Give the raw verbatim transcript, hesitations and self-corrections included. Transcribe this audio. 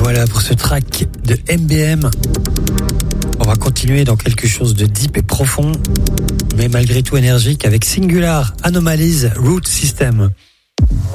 voilà pour ce track de M B M. On va continuer dans quelque chose de deep et profond, mais malgré tout énergique avec Singular Anomalies Root System.